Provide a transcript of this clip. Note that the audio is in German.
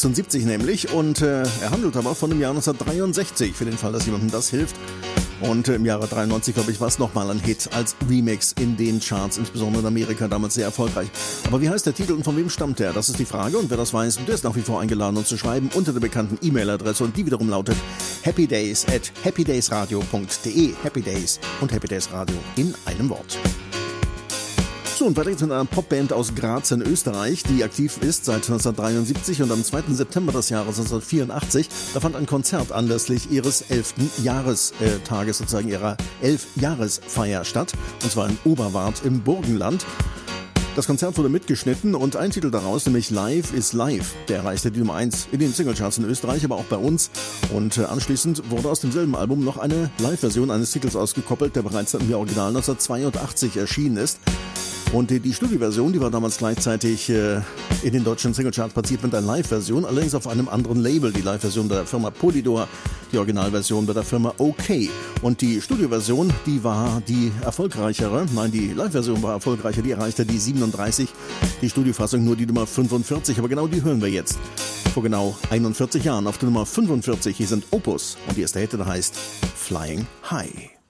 1976 nämlich und er handelt aber von dem Jahr 1963, für den Fall, dass jemandem das hilft. Und im Jahre 93, glaube ich, war es nochmal ein Hit als Remix in den Charts, insbesondere in Amerika, damals sehr erfolgreich. Aber wie heißt der Titel und von wem stammt der? Das ist die Frage und wer das weiß, der ist nach wie vor eingeladen, uns zu schreiben unter der bekannten E-Mail-Adresse und die wiederum lautet happydays@happydaysradio.de. Happy Days und Happy Days Radio in einem Wort. So, und weiter geht's mit einer Popband aus Graz in Österreich, die aktiv ist seit 1973 und am 2. September des Jahres 1984, da fand ein Konzert anlässlich ihres 11. Jahrestages, sozusagen ihrer 11-Jahresfeier statt, und zwar in Oberwart im Burgenland. Das Konzert wurde mitgeschnitten und ein Titel daraus, nämlich Live is Live, der erreichte die Nummer 1 in den Singlecharts in Österreich, aber auch bei uns. Und anschließend wurde aus demselben Album noch eine Live-Version eines Titels ausgekoppelt, der bereits im Original 1982 erschienen ist. Und die Studioversion, die war damals gleichzeitig in den deutschen Singlecharts platziert mit einer Live-Version, allerdings auf einem anderen Label. Die Live-Version bei der Firma Polydor, die Originalversion bei der Firma OK. Und die Studioversion, die war die erfolgreichere. Nein, die Live-Version war erfolgreicher, die erreichte die 37. Die Studiofassung nur die Nummer 45, aber genau die hören wir jetzt. Vor genau 41 Jahren auf der Nummer 45. Hier sind Opus und die erste Hit, der heißt Flying High.